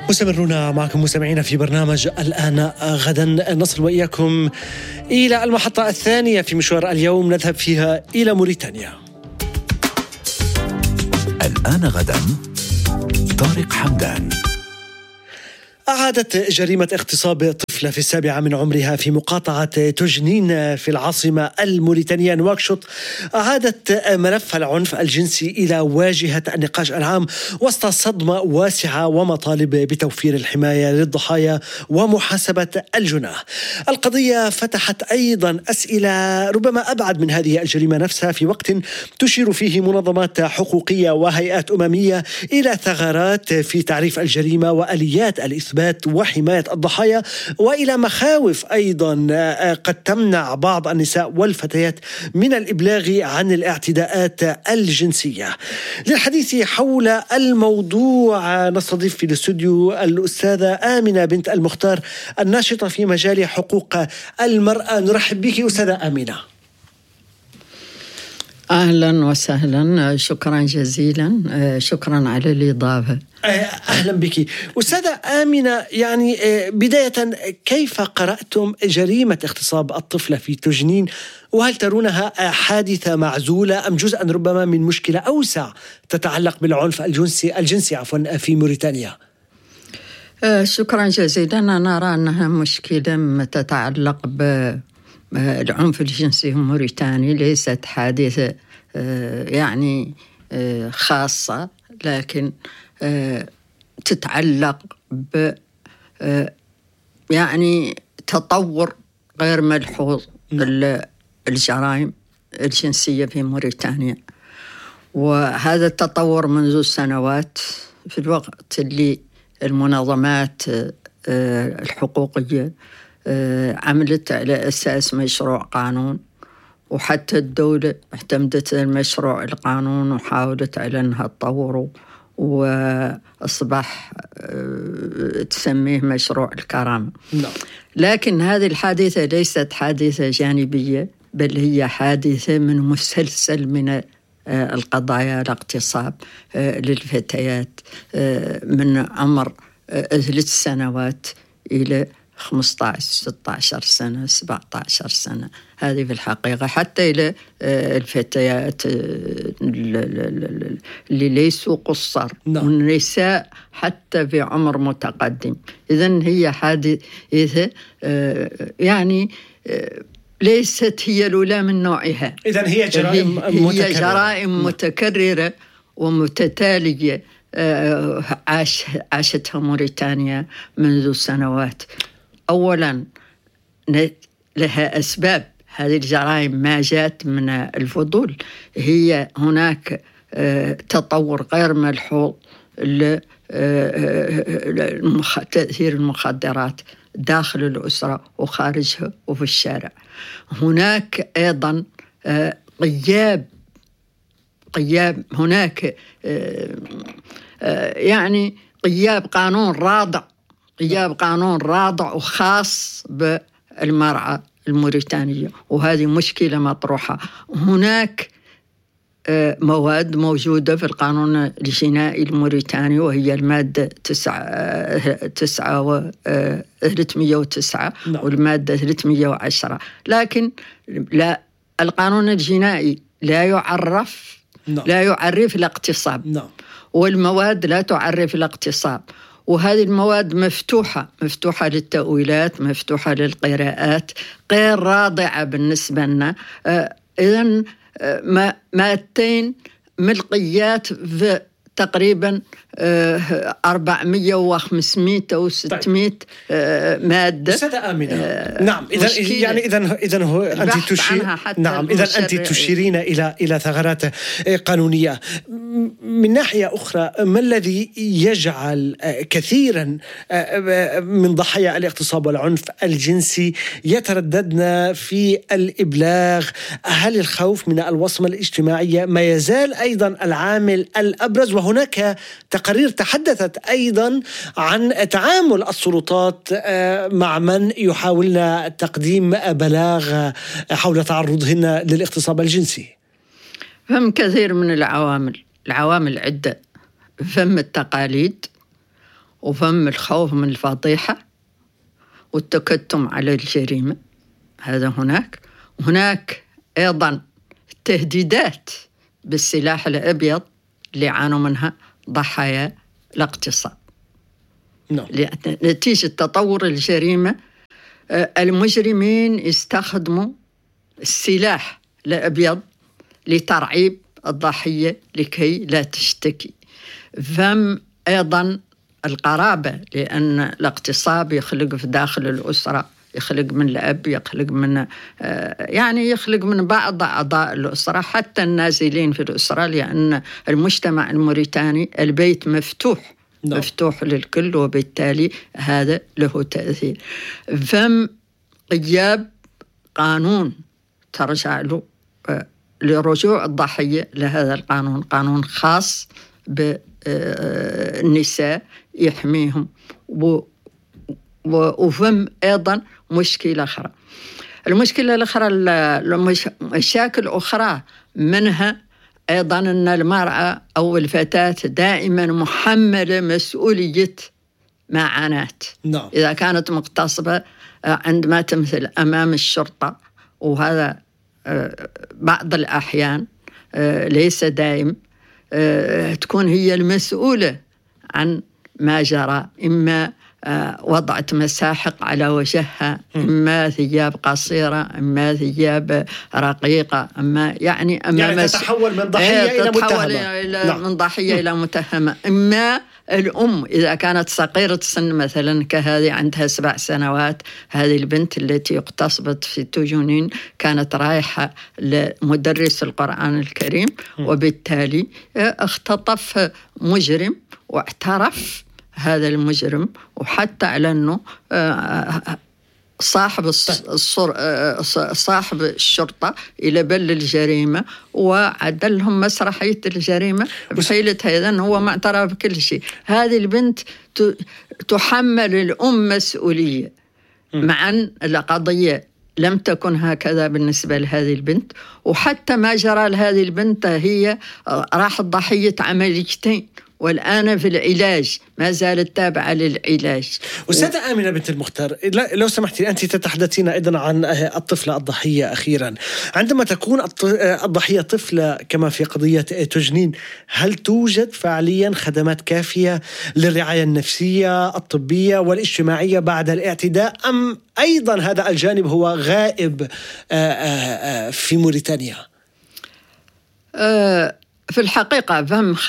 مستمرون معكم مستمعين في برنامج الآن غدا. نصل وإياكم إلى المحطة الثانية في مشوار اليوم، نذهب فيها إلى موريتانيا. الآن غدا، طارق حمدان. أعادت جريمة اغتصاب طفلة في 7 من عمرها في مقاطعة تجنين في العاصمة الموريتانية نواكشوط، أعادت ملف العنف الجنسي إلى واجهة النقاش العام وسط صدمة واسعة ومطالب بتوفير الحماية للضحايا ومحاسبة الجناه. القضية فتحت أيضا أسئلة ربما أبعد من هذه الجريمة نفسها، في وقت تشير فيه منظمات حقوقية وهيئات أممية إلى ثغرات في تعريف الجريمة وآليات الإثبات وحماية الضحايا، وإلى مخاوف أيضا قد تمنع بعض النساء والفتيات من الإبلاغ عن الاعتداءات الجنسية. للحديث حول الموضوع نستضيف في الاستوديو الأستاذة آمنة بنت المختار، الناشطة في مجال حقوق المرأة. نرحب بك أستاذة آمنة. أهلا وسهلا، شكرا جزيلا، شكرا على الإضافة. أهلا بك أستاذة آمنة. يعني بداية، كيف قرأتم جريمة اغتصاب الطفلة في تجنين؟ وهل ترونها حادثة معزولة أم جزءا ربما من مشكلة أوسع تتعلق بالعنف الجنسي في موريتانيا؟ شكرا جزيلا. أنا نرى أنها مشكلة تتعلق بالعنف الجنسي الموريتاني، ليست حادثة يعني خاصة، لكن تتعلق ب يعني تطور غير ملحوظ الجرائم الجنسية في موريتانيا. وهذا التطور منذ سنوات، في الوقت اللي المنظمات الحقوقية عملت على أساس مشروع قانون، وحتى الدولة اعتمدت المشروع القانون وحاولت على أنها تطوره، وأصبح تسميه مشروع الكرامة. لكن هذه الحادثة ليست حادثة جانبية، بل هي حادثة من مسلسل من القضايا الاغتصاب للفتيات من عمر 3 سنوات إلى 15 16 سنة 17 سنة. هذه في الحقيقة حتى إلى الفتيات اللي ليسوا قصر، والنساء حتى في عمر متقدم. إذن هي حادثة يعني ليست هي الأولى من نوعها. إذن هي جرائم متكررة ومتتالية عاشتها موريتانيا منذ سنوات. أولا لها أسباب. هذه الجرائم ما جاءت من الفضول، هي هناك تطور غير ملحوظ لتأثير المخدرات داخل الأسرة وخارجها وفي الشارع. هناك أيضا غياب هناك يعني غياب قانون رادع وخاص بالمرأة الموريتانية، وهذه مشكلة مطروحة. هناك مواد موجودة في القانون الجنائي الموريتاني، وهي المادة 309 والمادة 310، لكن لا، القانون الجنائي لا يعرف الاغتصاب، والمواد لا تعرف الاغتصاب. وهذه المواد مفتوحة للتأويلات، مفتوحة للقراءات، غير راضعة بالنسبة لنا. إذن مادتين ملقيات في تقريبا 400 و500 أو 600 مادة. أستاذة آمنة، نعم، إذن هو أنت أنت تشيرين إلى ثغرات قانونية. من ناحية أخرى، ما الذي يجعل كثيرا من ضحايا الاغتصاب والعنف الجنسي يترددن في الإبلاغ؟ هل الخوف من الوصمة الاجتماعية ما يزال أيضا العامل الأبرز؟ وهناك تقارير تحدثت أيضا عن تعامل السلطات مع من يحاولن تقديم بلاغ حول تعرضهن للاغتصاب الجنسي. فهم كثير من العوامل عدة. فهم التقاليد، وفم الخوف من الفضيحة والتكتم على الجريمة، هذا هناك أيضا التهديدات بالسلاح الأبيض اللي عانوا منها ضحايا الاغتصاب. نتيجة تطور الجريمة المجرمين يستخدموا السلاح الأبيض لترعيب الضحية لكي لا تشتكي. فم أيضا القرابة، لأن الاغتصاب يخلق في داخل الأسرة، يخلق من الأب، يخلق من بعض أعضاء الأسرة حتى النازلين في الأسرة، لأن المجتمع الموريتاني البيت مفتوح للكل، وبالتالي هذا له تأثير. فم غياب قانون ترجع له لرجوع الضحية لهذا القانون، قانون خاص بالنساء يحميهم. وفم أيضا مشكلة أخرى، مشاكل أخرى منها أيضا أن المرأة أو الفتاة دائما محملة مسؤولية ما عانت. إذا كانت مغتصبة عندما تمثل أمام الشرطة، وهذا بعض الأحيان ليس دائم، تكون هي المسؤولة عن ما جرى، إما وضعت مساحق على وجهها، إما ثياب قصيرة، إما ثياب رقيقة، يعني تتحول من ضحية إلى متهمة. من ضحية إلى متهمة. إما الأم إذا كانت صغيرة السن مثلا كهذه عندها 7 سنوات، هذه البنت التي اغتصبت في توجونين كانت رايحة لمدرس القرآن الكريم، وبالتالي اختطف مجرم واعترف هذا المجرم، وحتى على أنه صاحب الشرطة إلى بل الجريمة وعدلهم مسرحية الجريمة بحيلة هذا هو ما اعترف بكل شيء. هذه البنت تحمل الأم مسؤولية، مع أن القضية لم تكن هكذا بالنسبة لهذه البنت، وحتى ما جرى لهذه البنت هي راحت ضحية عمليتين، والآن في العلاج، ما زالت تابعة للعلاج. أستاذة آمنة بنت المختار، لو سمحتي، أنت تتحدثين أيضا عن الطفلة الضحية أخيرا. عندما تكون الضحية طفلة كما في قضية توجنين، هل توجد فعليا خدمات كافية للرعاية النفسية الطبية والاجتماعية بعد الاعتداء، أم أيضا هذا الجانب هو غائب في موريتانيا؟ في الحقيقة فهم